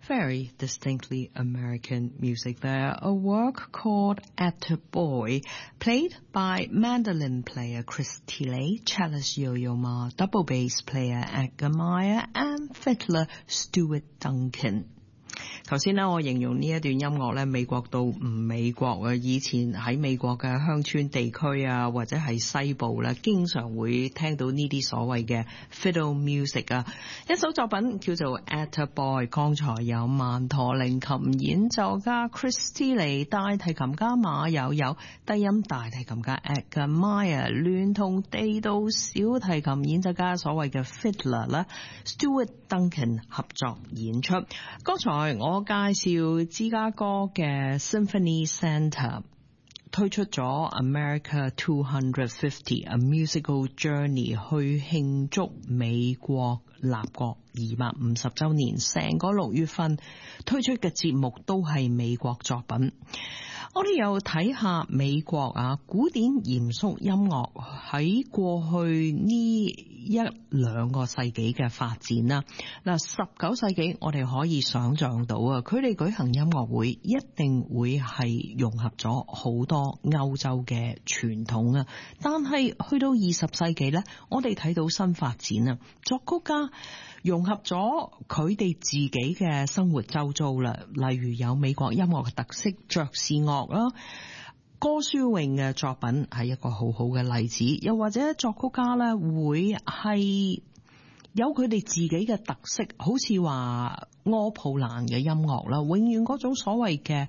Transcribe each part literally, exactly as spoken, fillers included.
Very distinctly American music there. A work called Attaboy, played by mandolin player Chris Tilley, cellist Yo-Yo Ma, double bass player Edgar Meyer, and fiddler Stuart Duncan.頭先咧，我形容呢一段音樂咧，美國到唔美國啊！以前喺美國嘅鄉村地區啊，或者係西部咧，經常會聽到呢啲所謂嘅 fiddle music 啊。一首作品叫做 Attaboy， 剛才有曼陀鈴琴演奏家 Chris Tilley、大提琴家馬友友、低音大提琴家 Edgar Meyer， 聯同地道小提琴演奏家所謂嘅 fiddler 啦 Stuart Duncan 合作演出。剛才我介紹芝加哥嘅 Symphony Center 推出咗 America two fifty A Musical Journey 去慶祝美國立國二百五十週年，成個六月份推出嘅節目都係美國作品。我哋又睇下美國啊古典嚴肅音樂喺過去呢一兩個世紀嘅發展啦。嗱，十九世紀我哋可以想象到啊，佢哋舉行音樂會一定會係融合咗好多歐洲嘅傳統啊。但係去到二十世紀咧，我哋睇到新發展啊，作曲家融合咗佢哋自己嘅生活周遭啦，例如有美國音樂嘅特色爵士樂啦，歌書詠嘅作品係一個好好嘅例子，又或者作曲家咧會係有佢哋自己嘅特色，好似話柯普蘭嘅音樂啦，永遠嗰種所謂嘅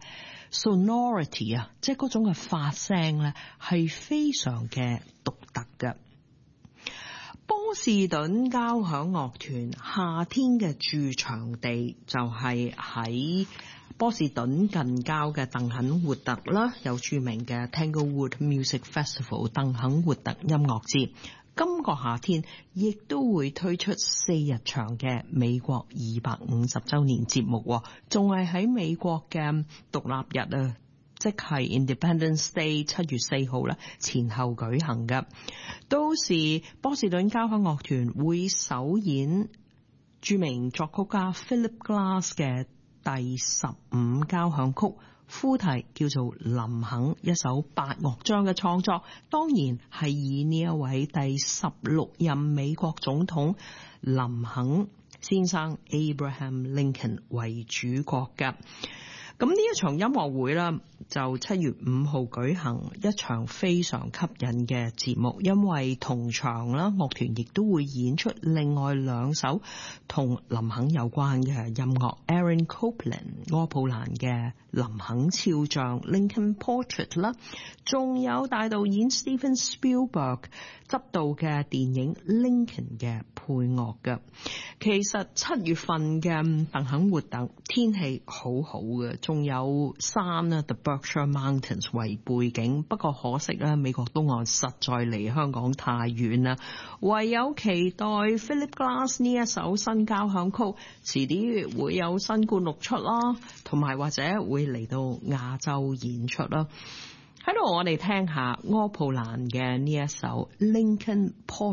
sonority 啊，即係嗰種嘅發聲咧係非常嘅獨特嘅。波士頓交響樂團夏天嘅駐場地就係喺波士頓近郊嘅鄧肯活特啦，有著名嘅 Tanglewood Music Festival 鄧肯活特音樂節。今個夏天亦都會推出四日場嘅美國二百五十週年節目，仲係喺美國嘅獨立日啊，即係 Independence Day 七月四號啦，前後舉行嘅。到時波士頓交響樂團會首演著名作曲家 Philip Glass 嘅第十五交響曲，副題叫做林肯，一首八樂章嘅創作，當然係以呢一位第十六任美國總統林肯先生 Abraham Lincoln 為主角嘅。咁呢一場音樂會啦，就七月五號舉行，一場非常吸引嘅節目，因為同場啦，樂團亦都會演出另外兩首同林肯有關嘅音樂 Aaron Copland 柯普蘭嘅林肯肖像 Lincoln Portrait 啦，仲有大導演 Steven Spielberg 執導嘅電影 Lincoln 嘅配樂嘅。其實七月份嘅鄧肯活特天氣好好嘅，仲有山啦 The Berkshire Mountains 為背景，不過可惜啦，美國東岸實在離香港太遠啦，唯有期待 Philip Glass 呢一首新交響曲遲啲會有新灌錄出啦，同埋或者會嚟到亞洲演出啦。喺度我哋聽下柯普蘭嘅呢一首 Lincoln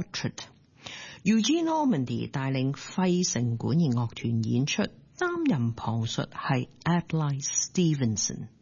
Portrait。Eugene Ormandy 帶領費城管弦樂團演出，擔任旁述係 Adlai Stevenson。